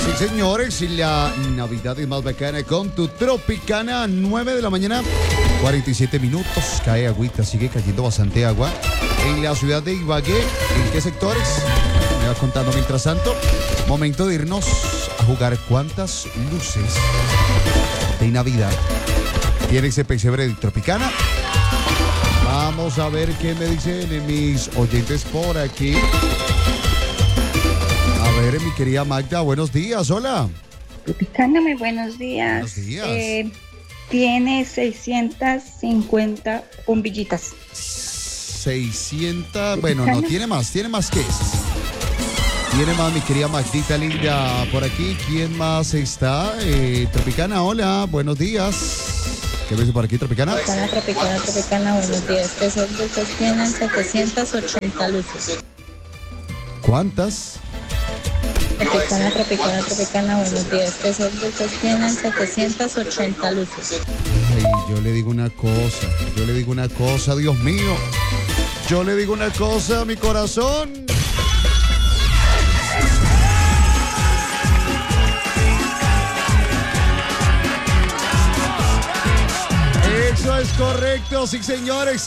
Sí, señores, y la Navidad es más bacana con tu Tropicana. 9 de la mañana, 47 minutos. Cae agüita, sigue cayendo bastante agua en la ciudad de Ibagué. ¿En qué sectores? Me va contando mientras tanto. Momento de irnos a jugar cuántas luces de Navidad tiene ese pesebre de Tropicana. Vamos a ver qué me dicen mis oyentes por aquí. A ver, mi querida Magda, buenos días, hola. Tropicana, muy buenos días. Buenos días. Tiene 650 bombillitas. 600, bueno, no, tiene más que esas. Tiene más, mi querida Magdita linda, por aquí. ¿Quién más está? Tropicana, hola, buenos días. ¿Qué ves por aquí, Tropicana? Tropicana, buenos días. Esos dulces tienen 780 luces. ¿Cuántas? Tropicana, buenos días. Esos dulces tienen 780 luces. Ay, yo le digo una cosa, Dios mío. Yo le digo una cosa, mi corazón. Eso es correcto, sí señores,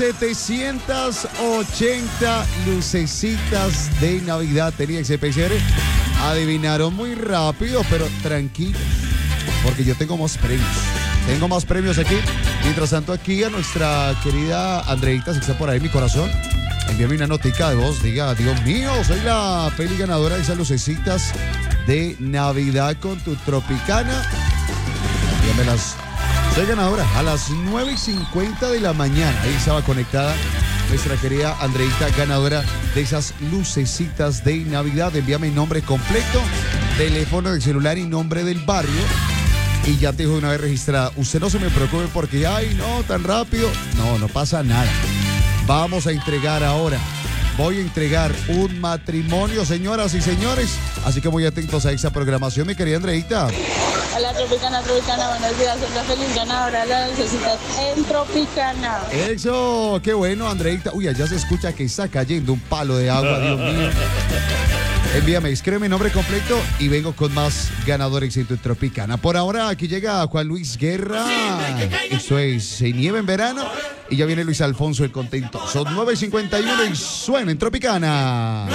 780 lucecitas de Navidad tenía ese PCR. Adivinaron muy rápido, pero tranquilos, porque yo tengo más premios. Tengo más premios aquí. Mientras tanto, aquí a nuestra querida Andreita, si está por ahí, mi corazón, envíame una notica de voz, diga, Dios mío, soy la peli ganadora de esas lucecitas de Navidad con tu Tropicana. Dígamelas. Soy ganadora a las 9:50 de la mañana. Ahí estaba conectada nuestra querida Andreita, ganadora de esas lucecitas de Navidad. Envíame nombre completo, teléfono de celular y nombre del barrio. Y ya te dejo de una vez registrada. Usted no se me preocupe porque, ay, no, tan rápido. No pasa nada. Vamos a entregar ahora. Voy a entregar un matrimonio, señoras y señores. Así que muy atentos a esa programación, mi querida Andreita. Hola, Tropicana, buenos días. Soy la feliz ganadora de las lucecitas en Tropicana. Eso, qué bueno, Andreita. Uy, allá se escucha que está cayendo un palo de agua, Dios mío. Envíame, escríbeme nombre completo y vengo con más ganadores en tu Tropicana. Por ahora, aquí llega Juan Luis Guerra. Esto es Nieve en Verano. Y ya viene Luis Alfonso el Contento. Son 9:51 y suena en Tropicana.